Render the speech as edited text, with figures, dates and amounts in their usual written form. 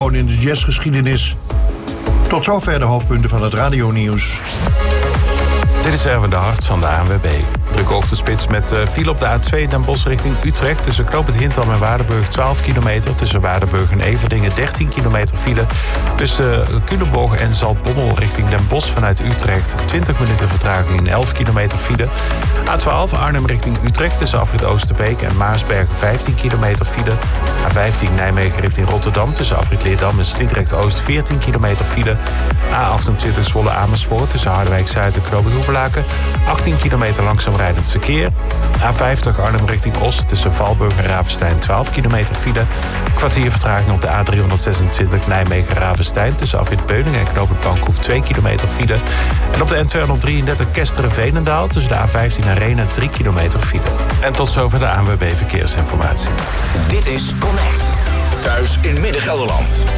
mijlpaal in de jazzgeschiedenis. Tot zover de hoofdpunten van het radionieuws. Dit is Erwin de Hart van de ANWB. Drukke ochtendspits met file op de A2 Den Bosch richting Utrecht. Tussen Knoopend Hintham en Waardenburg 12 kilometer. Tussen Waardenburg en Everdingen 13 kilometer file. Tussen Culemborg en Zaltbommel richting Den Bosch vanuit Utrecht 20 minuten vertraging in 11 kilometer file. A12 Arnhem richting Utrecht tussen afrit Oosterbeek en Maarsbergen 15 kilometer file. A15 Nijmegen richting Rotterdam tussen afrit Leerdam en Sliedrecht Oost 14 kilometer file. A28 Zwolle Amersfoort tussen Harderwijk Zuid en Knoopend Hoevelaken 18 kilometer langzaam rijdend verkeer. A50 Arnhem richting Os tussen Valburg en Ravenstein 12 kilometer file. Kwartier vertraging op de A326 Nijmegen-Ravenstein tussen afrit Beuningen en knooppunt Bankhoef 2 kilometer file. En op de N233 Kesteren-Veenendaal tussen de A15 en Renen 3 kilometer file. En tot zover de ANWB Verkeersinformatie. Dit is Connect. Thuis in Midden-Gelderland.